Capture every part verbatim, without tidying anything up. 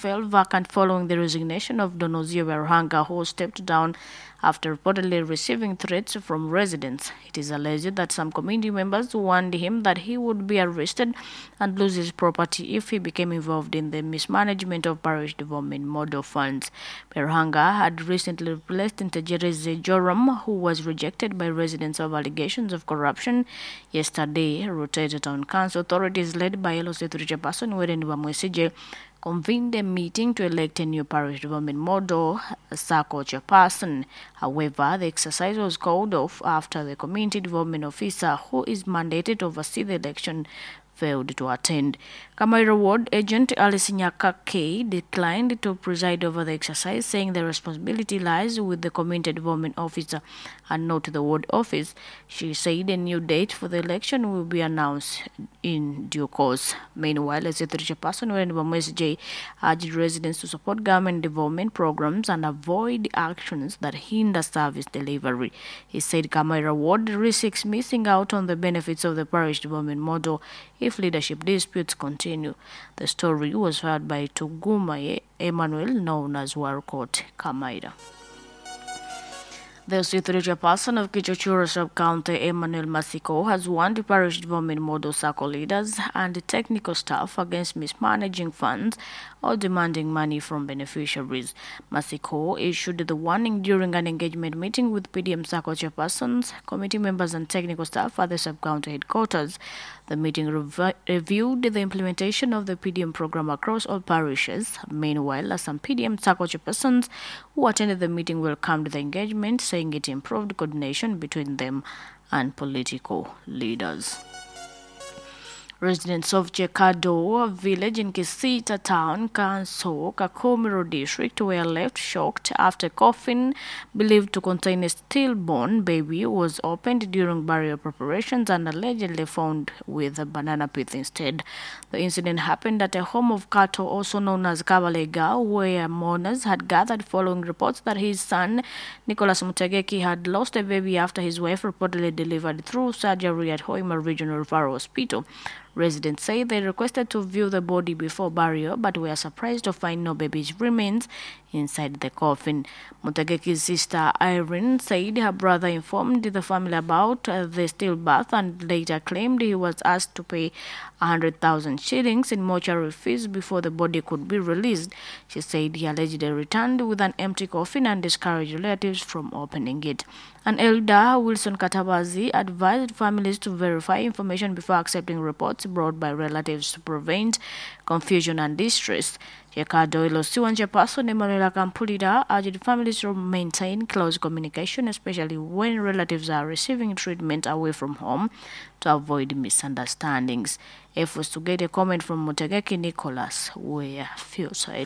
fell vacant following the resignation of Donozio Berhanga, who stepped down after reportedly receiving threats from residents. It is alleged that some community members warned him that he would be arrested and lose his property if he became involved in the mismanagement of parish development model funds. Berhanga had recently replaced Ntegereze Joram, who was rejected by residents of allegations of corruption. Yesterday, Roteta Town Council authorities led by L O C three chairperson Weren Bamwesije convened a meeting to elect a new parish development model SACCO chairperson. However, the exercise was called off after the community development officer, who is mandated to oversee the election, failed to attend. Kamaira Ward agent Alice Nyaka declined to preside over the exercise, saying the responsibility lies with the community development officer and not the ward office. She said a new date for the election will be announced in due course. Meanwhile, as a chairperson J urged residents to support government development programs and avoid actions that hinder service delivery. He said Kamaira Ward risks missing out on the benefits of the parish development model if leadership disputes continue. The story was heard by Tuguma Emmanuel, known as Warcourt Kamaira. The secretary person of Kichochura Sub-County, Emmanuel Masiko, has warned the parish development model SACCO leaders and technical staff against mismanaging funds or demanding money from beneficiaries. Masiko issued the warning during an engagement meeting with P D M SACCO chairpersons, committee members and technical staff at the sub-county headquarters. The meeting rev reviewed the implementation of the P D M program across all parishes. Meanwhile, some P D M SACCO chairpersons who attended the meeting welcomed the engagement, saying it improved coordination between them and political leaders. Residents of Chekado village in Kisita Town, Kanso, Kakomiro district were left shocked after a coffin believed to contain a stillborn baby was opened during burial preparations and allegedly found with a banana pith instead. The incident happened at a home of Kato, also known as Kabalega, where mourners had gathered following reports that his son, Nicholas Mutegeki, had lost a baby after his wife reportedly delivered through surgery at Hoima Regional Referral Hospital. Residents say they requested to view the body before burial, but were surprised to find no baby's remains inside the coffin. Mutegeki's sister Irene said her brother informed the family about uh, the stillbirth and later claimed he was asked to pay one hundred thousand shillings in mortuary fees before the body could be released. She said he allegedly returned with an empty coffin and discouraged relatives from opening it. An elder, Wilson Katabazi, advised families to verify information before accepting reports brought by relatives to prevent confusion and distress. Chekado Ilosiwan chairperson Emmanuel Kampulida urged families to maintain close communication, especially when relatives are receiving treatment away from home, to avoid misunderstandings. Efforts to get a comment from Mutegeki Nicholas were futile.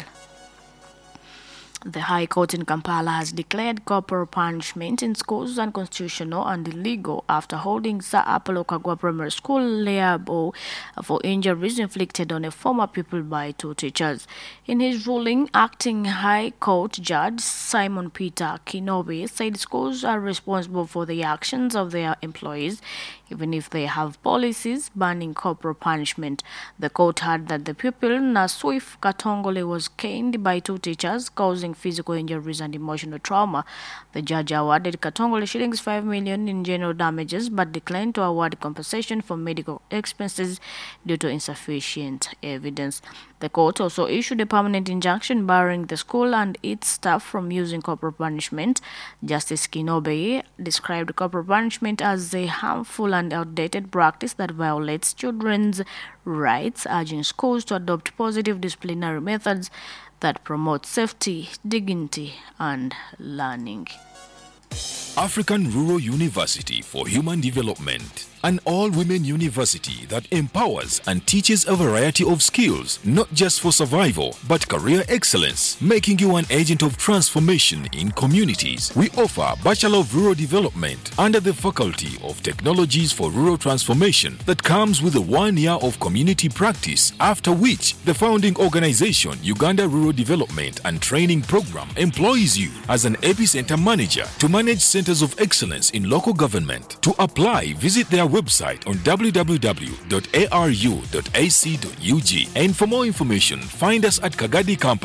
The High Court in Kampala has declared corporal punishment in schools unconstitutional and illegal after holding Sir Apollo Kagwa Primary School liable for injuries inflicted on a former pupil by two teachers. In his ruling, acting High Court Judge Simon Peter Kinobi said schools are responsible for the actions of their employees, even if they have policies banning corporal punishment. The court heard that the pupil Naswif Katongole was caned by two teachers, causing physical injuries and emotional trauma. The judge awarded Katongole shillings five million in general damages, but declined to award compensation for medical expenses due to insufficient evidence. The court also issued a permanent injunction barring the school and its staff from using corporal punishment. Justice Kinobe described corporal punishment as a harmful and outdated practice that violates children's rights, urging schools to adopt positive disciplinary methods that promote safety, dignity, and learning. African Rural University for Human Development, an all-women university that empowers and teaches a variety of skills, not just for survival, but career excellence, making you an agent of transformation in communities. We offer Bachelor of Rural Development under the Faculty of Technologies for Rural Transformation that comes with a one year of community practice, after which the founding organization, Uganda Rural Development and Training Program, employs you as an epicenter manager to manage centers of excellence in local government. To apply, visit their website on w w w dot a r u dot a c dot u g, and for more information, find us at Kagadi Campus.